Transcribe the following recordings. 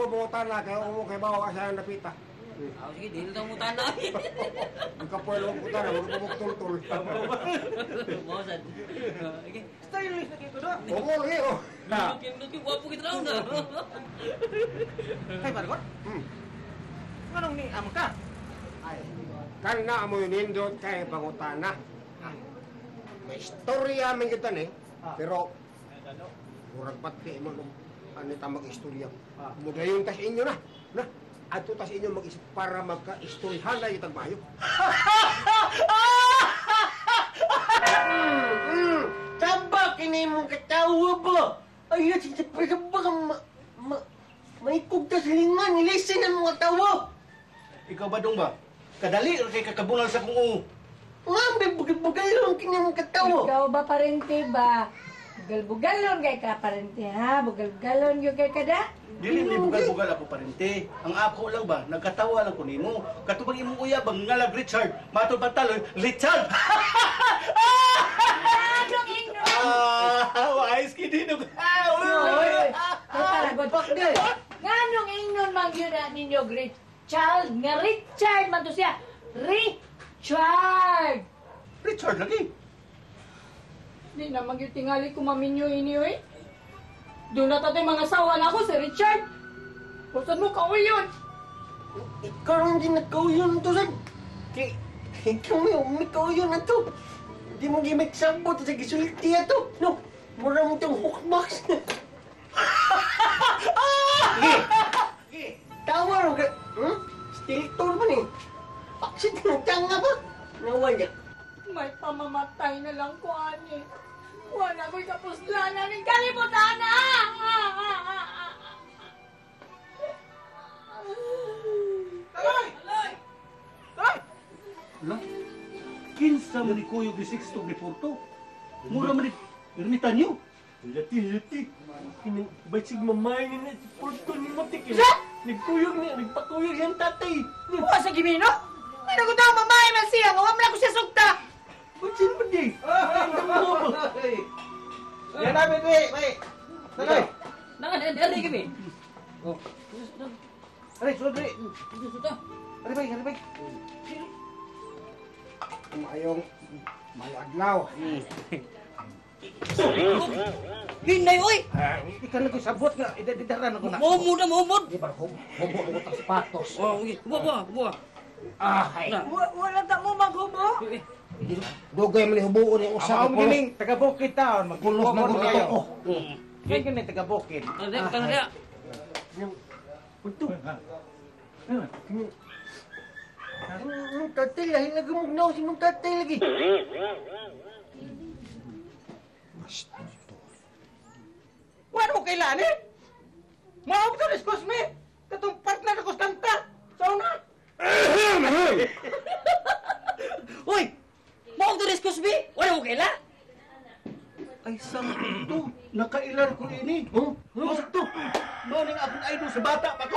buutan na, kaya kay bawa ka siya napita. Sige, dito daw mutan na. Ang kapuelo ko buutan na, magpapagtultul. Mawasan. Okay. Stylish na kayo doon. Oo, oo. Luki, wapo kita daw na. Ay, Margot? Anong ni amo ka? Ay, kan na mo nindot kay pangutana. May istorya man kita ni, pero murag pati mo ano ta mag-istorya. Mudayon tas inyo na. Na, ato tas inyo mag-isip para magka-istoryahan na itang bayo. Taba kini mong katawa ba? Ay, pwede ba kang may kugtas lingan, ilisin ang mga tawa. Ikaw ba dong ba? Kadali o kay kakabungal sa kung Nga, may bugal-bugal lang kini mong katawa. Ikaw ba parente ba? Bugal-bugalon kay ka parente ha? Bugal-bugalon yung kay kada? dili ni bugal-bugal ako parente. Ang ako lang ba, nagkatawa lang ko nimo. Katubang imong uyabang ngalag Richard, matod bataloy, Richard. Anong ingno? Wais kidinog. Oy, palagot. Nganong ingnon man yun na ninyo Richard? Nga Richard man to siya. Richard! Richard lagi. Di naman yung tingali ko maminyo inyo eh. Doon na tatay mga sawa na ako si Richard. Kung saan mo kauwi yun? Ikaw lang din nagkauyon to, San. Ikaw may kauyon na to. Hindi mo gimik sabot sa gisulti to. No, mura mo itong hookbox. Tawa ro ka. Stilton pa ni. Bakit ng tanga ba? Nawala. May pamamatay na lang ko, ani. Wala ko'y kapuslanan ng kalimutan na! Taloy! Taloy! Lang. Kinsa mo ni Kuyog ni Sixto ni Porto. Mura mo ni ermitan niyo. Lati. Basig mamay ni na porto ni Matik. Nagpakuyog siyang tatay. Buwa sa Gimino? Ano ko daw mamay man siya? Ngawam lang ko siya sugta! Butsin pa di. Yan namin, may. Taloy! Dari kami. Aray, sulod, Ray. Sudah. Aray, bay. May adlaw. Hinay, oy! Ikaw lang ko sabot nga, idadidaran ako na. Mahumod. Di ba, hubo mo tang sapatos. Oh, okay. Buwa. Ay, Wala ta mo maghubo? dugay mo ni hubuon yung usa. Ang gining taga-bukid taon, Pulos na magpulos gulo ko. Yan gining taga-bukid. Ano dia? Punto. Ang tatay, lahin na gumugnaw sinong tatay lagi. Wala mo kailan eh? Maawag ka, excuse me. Katong partner ako sa kanta. Sauna. Uy! Mau to discuss me? Wala mo kaila? Ay sakto. Nakailar ko ini. Sakto. Maning akong idol sa bata pa ko.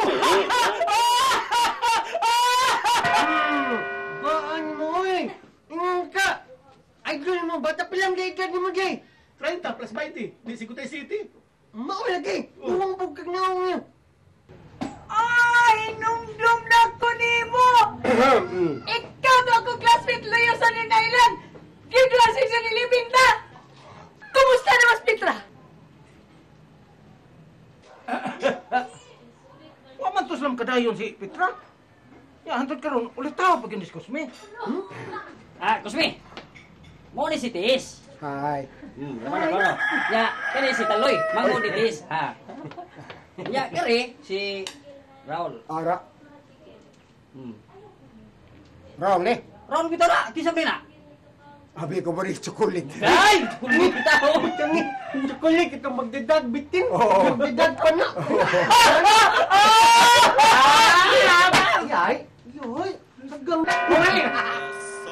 Baan mo eh. Ingat ka. Idol mo, bata pa lang edad mo jay. 30 plus 20. Di Sigutay City. Mao lagi. Uwang pagkag na ako niya. Ay, inumdum na ko nimo! Ikaw to ako classmate Leo sa Island! Giglasing sa nilibinta! Kumusta na mas Petra? Waman to silang kadayon si Petra. Ya, hantod karon ulit tao pag in-discuss me. Kusmi! Mo ni si Tis. Hay. Ya, kani si Taloy. Mango ni Tis. Ya, kari si Raul. Ara. Wrong ni. Raul kita na, kisah na. Abi ko ba rin chocolate? Ay! Kulmi kita ho! Tangi, chocolate itong magdadag bitin. Oo. Magdadag pa na. Ay, yoy, sagang.